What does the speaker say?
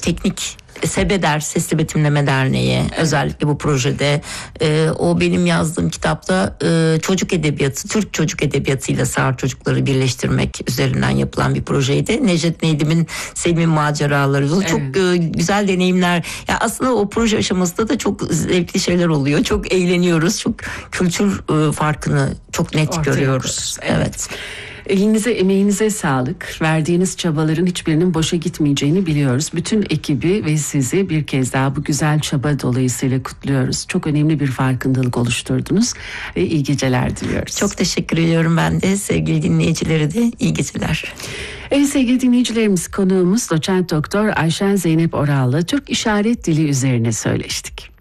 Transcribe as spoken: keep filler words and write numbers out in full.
teknik SEBEDER Sesli Betimleme Derneği, evet. özellikle bu projede e, o benim yazdığım kitapta e, çocuk edebiyatı, Türk çocuk edebiyatıyla sağır çocukları birleştirmek üzerinden yapılan bir projeydi. Necdet Nedim'in Selim'in maceraları, evet. çok e, güzel deneyimler. Ya aslında o proje aşamasında da çok zevkli şeyler oluyor. Çok eğleniyoruz, çok kültür e, farkını çok net ortaya görüyoruz. Evet. evet. Elinize, emeğinize sağlık. Verdiğiniz çabaların hiçbirinin boşa gitmeyeceğini biliyoruz. Bütün ekibi ve sizi bir kez daha bu güzel çaba dolayısıyla kutluyoruz. Çok önemli bir farkındalık oluşturdunuz ve iyi geceler diliyoruz. Çok teşekkür ediyorum ben de. Sevgili dinleyicilere de iyi geceler. Evet sevgili dinleyicilerimiz, konuğumuz Doçent Doktor Ayşen Zeynep Oral'la Türk İşaret Dili üzerine söyleştik.